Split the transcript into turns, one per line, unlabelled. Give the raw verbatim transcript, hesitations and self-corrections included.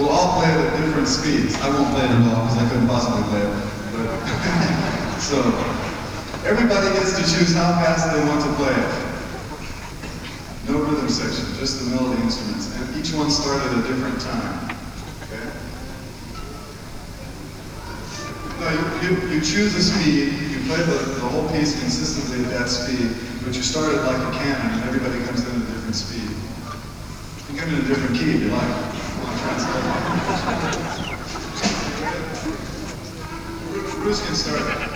we'll all play it at different speeds. I won't play it at all because I couldn't possibly play it. But so everybody gets to choose how fast they want to play it. No rhythm section, just the melody instruments. And each one starts at a different time. Okay? No, you, you, you choose a speed, you play the, the whole piece consistently at that speed, but you start it like a cannon and everybody comes in at a different speed. You come in a different key if you like. I'll translate. Bruce can start.